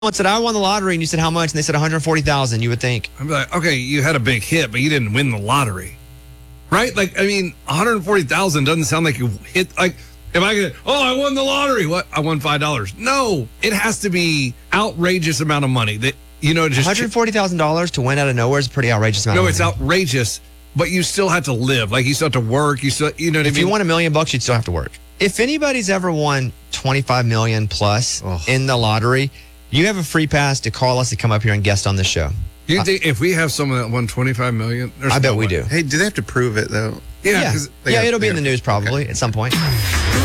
someone said, I won the lottery, and you said, how much? And they said 140,000, you would think. I'd be like, okay, you had a big hit, but you didn't win the lottery. Right? Like, I mean, 140,000 doesn't sound like you hit, like, if I get, I won the lottery. What? I won $5. No, it has to be outrageous amount of money that, just $140,000 to win out of nowhere is a pretty outrageous amount of money. No, it's outrageous, but you still have to live. Like, you still have to work. You know what I mean? If you won $1 million, you'd still have to work. If anybody's ever won 25 million plus in the lottery, you have a free pass to call us to come up here and guest on this show. You think if we have someone that won 25 million, I bet we do. Hey, do they have to prove it though? Yeah, it'll be in the news probably at some point.